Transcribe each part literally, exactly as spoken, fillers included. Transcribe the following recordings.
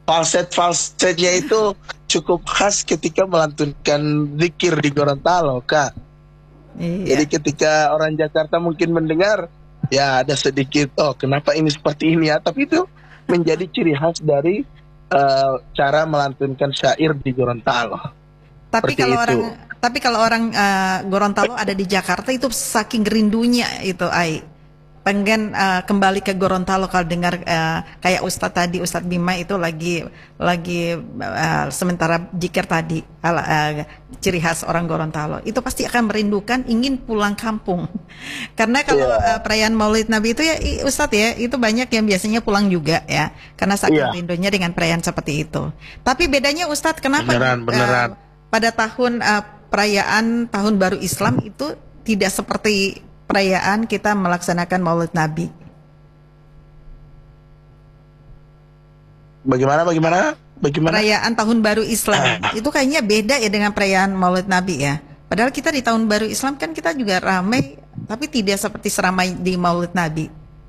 falset-falsetnya itu cukup khas ketika melantunkan zikir di Gorontalo, Kak. Jadi Iya. ketika orang Jakarta mungkin mendengar, ya ada sedikit, oh kenapa ini seperti ini ya, tapi itu menjadi ciri khas dari uh, cara melantunkan syair di Gorontalo. Tapi Seperti kalau itu. orang tapi kalau orang uh, Gorontalo ada di Jakarta itu saking rindunya itu Ai. Pengen uh, kembali ke Gorontalo kalau dengar uh, kayak Ustadz tadi, Ustadz Bima itu lagi lagi uh, sementara jikir tadi uh, uh, ciri khas orang Gorontalo itu pasti akan merindukan ingin pulang kampung. Karena kalau Iya. uh, perayaan Maulid Nabi itu ya Ustadz ya itu banyak yang biasanya pulang juga ya karena saking Iya. rindunya dengan perayaan seperti itu. Tapi bedanya Ustadz kenapa Beneran, beneran. uh, pada tahun uh, perayaan tahun baru Islam itu tidak seperti perayaan kita melaksanakan Maulid Nabi? Bagaimana, bagaimana, bagaimana? Perayaan tahun baru Islam itu kayaknya beda ya dengan perayaan Maulid Nabi ya. Padahal kita di tahun baru Islam kan kita juga ramai, tapi tidak seperti seramai di Maulid Nabi.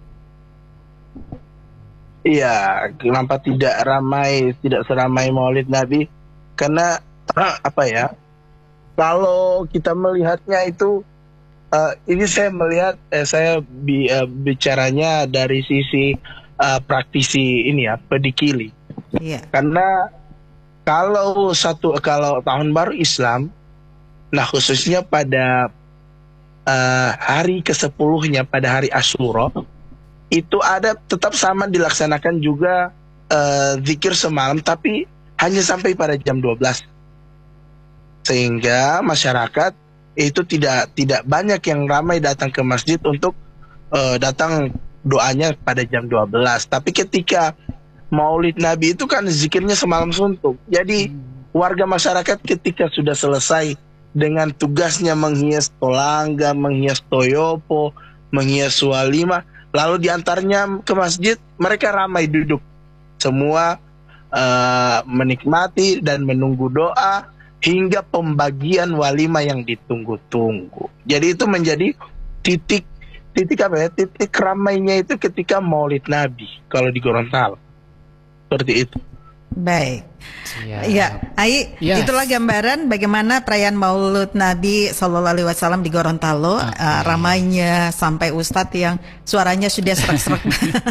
Iya, kenapa tidak ramai, tidak seramai Maulid Nabi? Karena apa ya? Kalau kita melihatnya itu, uh, ini saya melihat, eh, saya bi, uh, bicaranya dari sisi uh, praktisi ini ya, pedikili. Iya. Karena kalau satu kalau tahun baru Islam, nah khususnya pada uh, hari kesepuluhnya pada hari Asyura, itu ada tetap sama dilaksanakan juga uh, zikir semalam, tapi hanya sampai pada jam dua belas. Sehingga masyarakat itu tidak tidak banyak yang ramai datang ke masjid untuk uh, datang doanya pada jam dua belas. Tapi ketika Maulid Nabi itu kan zikirnya semalam suntuk. Jadi warga masyarakat ketika sudah selesai dengan tugasnya menghias tolangga, menghias toyopo, menghias walima, lalu diantarnya ke masjid, mereka ramai duduk. Semua uh, menikmati dan menunggu doa hingga pembagian walima yang ditunggu-tunggu. Jadi itu menjadi titik titik apa ya? Titik ramainya itu ketika Maulid Nabi kalau di Gorontalo. Seperti itu. Baik. Iya. Ya, Ai, Yes. itulah gambaran bagaimana perayaan Maulid Nabi Shallallahu Alaihi Wasallam di Gorontalo. Oke. Uh, ramainya sampai Ustadz yang suaranya sudah serak-serak.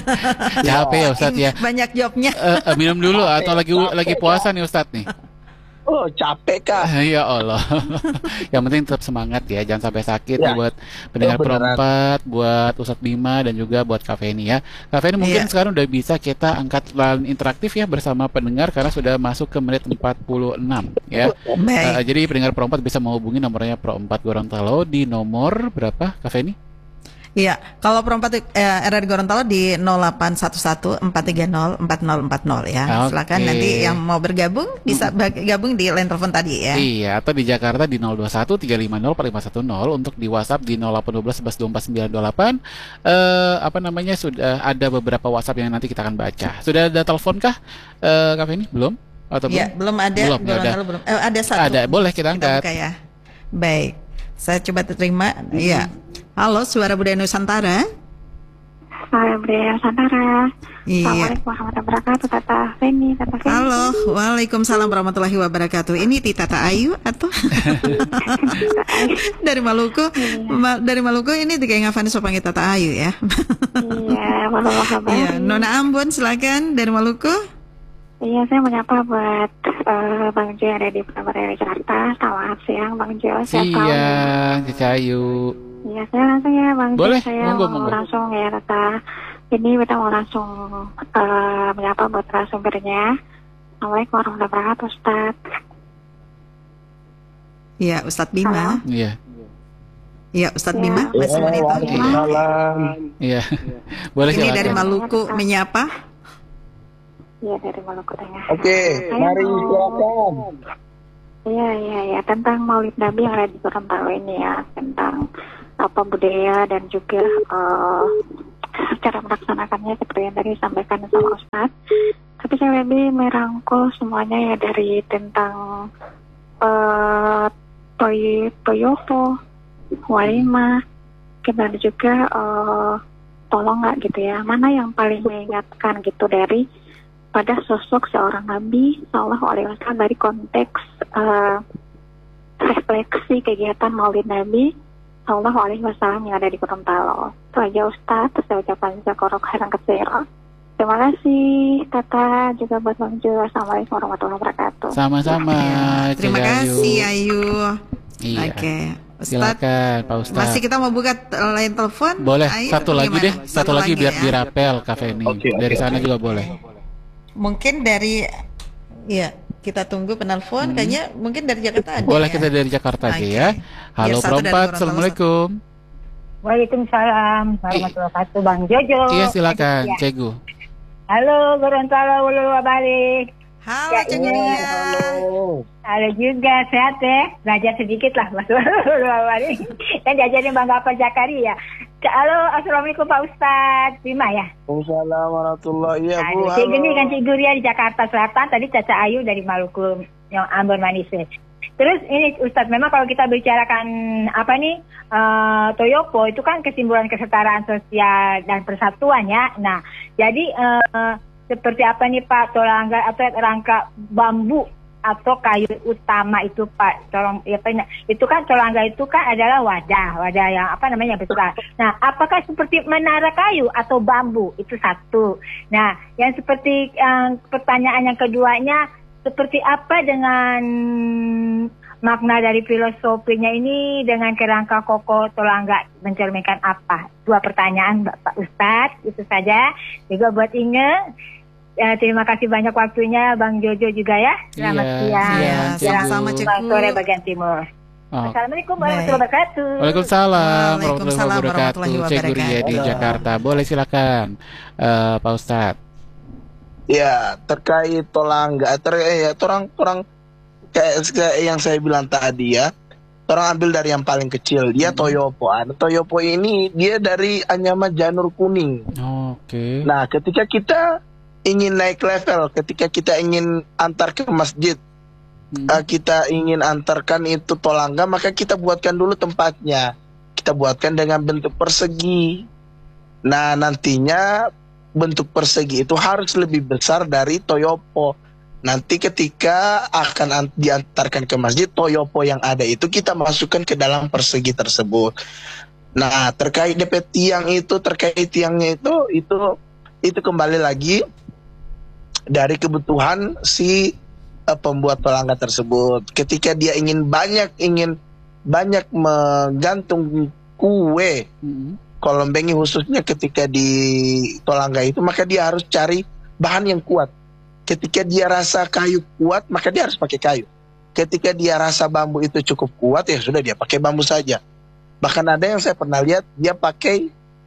Capek ya Ustadz ya. Banyak jobnya. Eh, eh, minum dulu atau lagi Capek, lagi puasa nih Ustadz nih. Oh capek Kak. Ya Allah. Yang penting tetap semangat ya, jangan sampai sakit Ya. nih buat pendengar Oh, beneran. Perempat, buat Ustadz Bima dan juga buat Kak Feni ya. Kak Feni mungkin Iya. sekarang udah bisa kita angkat line interaktif ya bersama pendengar karena sudah masuk ke menit empat puluh enam ya. Baik. Eh, jadi pendengar Perempat bisa menghubungi nomornya Perempat Gorontalo di nomor berapa Kak Feni? Iya, kalau perempat eh, R R Gorontalo di nol delapan satu satu empat tiga nol empat nol empat nol ya. Oke. Silakan nanti yang mau bergabung bisa bag- gabung di line telepon tadi ya. Iya, atau di Jakarta di nol dua satu tiga lima nol empat lima satu nol, untuk di WhatsApp di nol delapan satu dua satu dua empat sembilan dua delapan. Eh apa namanya sudah ada beberapa WhatsApp yang nanti kita akan baca. Sudah ada telepon kah? Eh Kak Feni? Belum? Atau Iya, belum ada. Belum, ya Gorontalo udah. belum. Eh, ada satu. Ada, boleh kita angkat. buka ya. Baik, saya coba terima. Iya. Halo, Suara Budaya Nusantara. Halo Budaya Nusantara. Iya. Assalamualaikum warahmatullahi wabarakatuh. Tata Feni, Tata Feni. Halo, Waalaikumsalam warahmatullahi wabarakatuh. Ini Tita Ayu atau dari Maluku? Ma- dari Maluku ini tiga Ngafani Sopangi Tata Ayu ya. Iya, warahmatullahi Iya, wabarakatuh. Nona Ambon silakan dari Maluku. Iya, saya menyapa buat eh, Bang Jo yang ada di Pekanbaru Jakarta. Selamat siang Bang Jo. Sehat selalu. Siang, Cicayu. Iya, saya langsung ya Bang Jo. Boleh, Saya monggo, mau monggo. langsung ya Tata. Ini kita mau langsung eh, menyapa buat narasumbernya. Assalamualaikum warahmatullahi wabarakatuh Ustaz. Iya, Ustadz Bima. Iya, Iya, Ustadz Ya. Bima masih Ya, menit. Waalaikumsalam. iya. Boleh Ini dari silakan. Maluku menyapa. Iya, dari Maluku Tengah. Oke, Saya mari mau- silakan. Iya, iya, iya. Tentang Maulid Nabi yang ada di Gorontalo ini ya. Tentang apa budaya dan juga eh, cara melaksanakannya seperti yang tadi disampaikan sama Ustadz. Tapi saya lebih merangkul semuanya ya dari tentang eh, toy, toyoko, walima, dan juga eh, tolong nggak gitu ya. Mana yang paling mengingatkan gitu dari pada sosok seorang Nabi Sallallahu Alaihi Wasallam dari konteks uh, refleksi kegiatan Maulid Nabi Sallallahu Alaihi Wasallam yang ada di Gorontalo. Itu aja Ustadz, saya ucapkan jazakallahu khairan katsiran. Terima kasih Tata, juga buat Bang Jo. Assalamualaikum warahmatullahi wabarakatuh. Sama-sama. Ya, terima Cek Ayu. kasih Ayu. Iya. Oke, Ustadz. Silakan Pak Ustadz. Masih kita mau buka line telepon? Boleh, Ayu, satu lagi gimana? deh, satu, lagi biar ya. dirapel Kak Feni. Oke, oke, Dari sana oke. juga boleh. Mungkin dari, ya kita tunggu penelpon. Hmm. Kayaknya mungkin dari Jakarta ada. Boleh ya? kita dari Jakarta aja Oke. ya. Halo Biar satu dari Perempat, Gorontalo, Assalamualaikum. Waalaikumsalam warahmatullahi wabarakatuh, Bang Jojo. Iya silakan, Ya. Cegu. Halo Gorontalo, Ulu balik. Halo, Ya, Cek iya. Ria. Halo juga, sehat ya. Belajar sedikit lah, Mas Ulu balik. Dan diajarin Bang Gafar Zakaria. Halo, assalamualaikum Pak Ustadz Bima ya. Waalaikumsalam warahmatullahi wabarakatuh. Aduh, Cik Geni kan Cik Guria di Jakarta Selatan. Tadi Caca Ayu dari Maluku yang Ambon Manis. Terus ini Ustadz, memang kalau kita bicarakan apa nih eh, Toyopo itu kan kesimpulan kesetaraan sosial dan persatuan ya. Nah, jadi eh, seperti apa nih Pak, tolangga atau rangka bambu atau kayu utama itu Pak, tolong ya Pak, itu kan tolangga itu kan adalah wadah, wadah yang apa namanya besar. Nah, apakah seperti menara kayu atau bambu? Itu satu. Nah, yang seperti eh, pertanyaan yang keduanya, seperti apa dengan makna dari filosofinya ini dengan kerangka koko tolangga mencerminkan apa? Dua pertanyaan Bapak Ustadz, itu saja. Juga buat Inge, ya, terima kasih banyak waktunya Bang Jojo juga ya. Selamat Iya, siang. Iya, siang, sama-sama Cegu. Cegu. Selamat sore bagian timur. Oh. Assalamualaikum warahmatullahi wabarakatuh. Waalaikumsalam Waalaikumsalam warahmatullahi wabarakatuh. Cegu Ria di wabarakatuh. Jakarta. Boleh silakan eh, Pak Ustadz. Ya, terkait tolangga, ter ya, orang orang kayak, kayak yang saya bilang tadi ya, orang ambil dari yang paling kecil, dia Hmm. Toyopo. Nah, Toyopo ini dia dari Anyama Janur Kuning. Oke. Nah, ketika kita ingin naik level, ketika kita ingin antar ke masjid, Hmm. eh, kita ingin antarkan itu tolangga, maka kita buatkan dulu tempatnya. Kita buatkan dengan bentuk persegi. Nah, nantinya bentuk persegi itu harus lebih besar dari Toyopo. Nanti ketika akan an- diantarkan ke masjid, Toyopo yang ada itu kita masukkan ke dalam persegi tersebut. Nah, terkait D P tiang itu, terkait tiangnya itu, itu itu kembali lagi dari kebutuhan si eh, pembuat tolangga tersebut. Ketika dia ingin banyak ingin banyak menggantung kue Hmm. kolombengi khususnya ketika di tolangga itu, maka dia harus cari bahan yang kuat. Ketika dia rasa kayu kuat, maka dia harus pakai kayu. Ketika dia rasa bambu itu cukup kuat, ya sudah dia pakai bambu saja. Bahkan ada yang saya pernah lihat dia pakai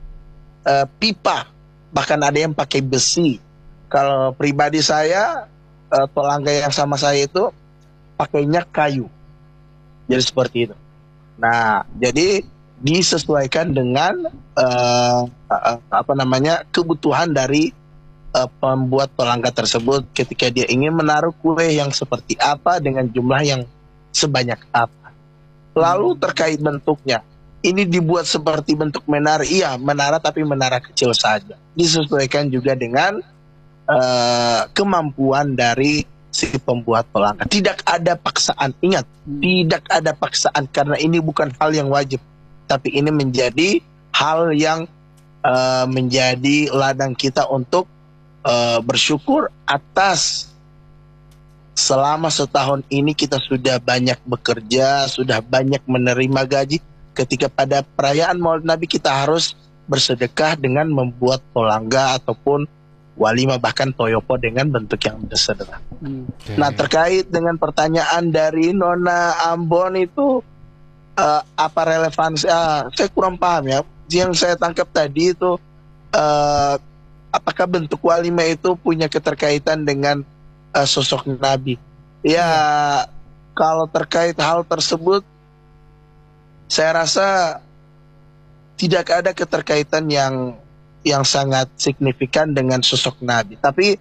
eh, pipa, bahkan ada yang pakai besi. Kalau pribadi saya, eh, tolangga yang sama saya itu pakainya kayu. Jadi seperti itu. Nah, jadi disesuaikan dengan uh, uh, apa namanya kebutuhan dari uh, pembuat tolangga tersebut ketika dia ingin menaruh kue yang seperti apa dengan jumlah yang sebanyak apa. Lalu terkait bentuknya, ini dibuat seperti bentuk menara, iya menara tapi menara kecil saja. Disesuaikan juga dengan uh, kemampuan dari si pembuat tolangga. Tidak ada paksaan, ingat, Hmm. tidak ada paksaan karena ini bukan hal yang wajib. Tapi ini menjadi hal yang uh, menjadi ladang kita untuk uh, bersyukur atas selama setahun ini kita sudah banyak bekerja, sudah banyak menerima gaji. Ketika pada perayaan Maulid Nabi kita harus bersedekah dengan membuat tolangga ataupun walimah, bahkan toyopo dengan bentuk yang sederhana. Oke. Nah, terkait dengan pertanyaan dari Nona Ambon itu, Uh, apa relevansi? Uh, saya kurang paham ya. Yang saya tangkap tadi itu, uh, apakah bentuk walimah itu punya keterkaitan dengan uh, sosok Nabi? Ya, kalau terkait hal tersebut, saya rasa tidak ada keterkaitan yang yang sangat signifikan dengan sosok Nabi. Tapi